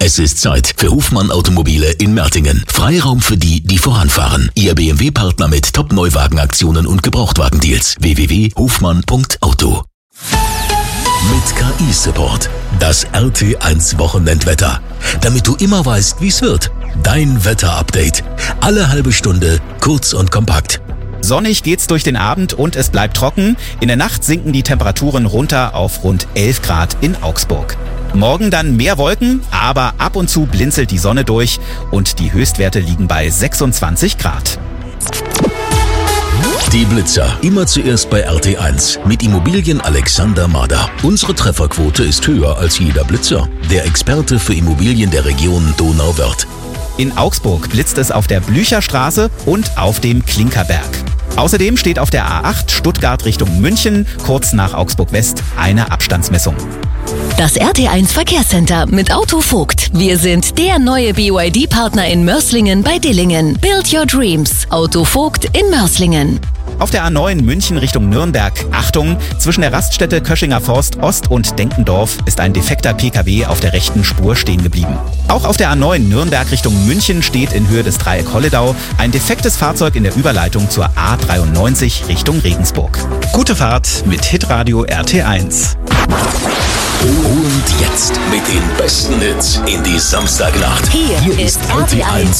Es ist Zeit für Hofmann Automobile in Mertingen. Freiraum für die, die voranfahren. Ihr BMW-Partner mit Top-Neuwagenaktionen und Gebrauchtwagendeals. www.hofmann.auto. Mit KI-Support. Das RT1 Wochenendwetter. Damit du immer weißt, wie es wird. Dein Wetter-Update. Alle halbe Stunde, kurz und kompakt. Sonnig geht's durch den Abend und es bleibt trocken. In der Nacht sinken die Temperaturen runter auf rund 11 Grad in Augsburg. Morgen dann mehr Wolken, aber ab und zu blinzelt die Sonne durch und die Höchstwerte liegen bei 26 Grad. Die Blitzer, immer zuerst bei RT1 mit Immobilien Alexander Mader. Unsere Trefferquote ist höher als jeder Blitzer. Der Experte für Immobilien der Region Donauwörth. In Augsburg blitzt es auf der Blücherstraße und auf dem Klinkerberg. Außerdem steht auf der A8 Stuttgart Richtung München kurz nach Augsburg West eine Abstandsmessung. Das RT1 Verkehrscenter mit Auto Vogt. Wir sind der neue BYD-Partner in Mörs-Lingen bei Dillingen. Build your dreams. Auto Vogt in Mörs-Lingen. Auf der A9 München Richtung Nürnberg. Achtung, zwischen der Raststätte Köschinger Forst Ost und Denkendorf ist ein defekter PKW auf der rechten Spur stehen geblieben. Auch auf der A9 Nürnberg Richtung München steht in Höhe des Dreieck Holledau ein defektes Fahrzeug in der Überleitung zur A93 Richtung Regensburg. Gute Fahrt mit Hitradio RT1. Und jetzt mit den besten Hits in die Samstagnacht. Hier ist RT1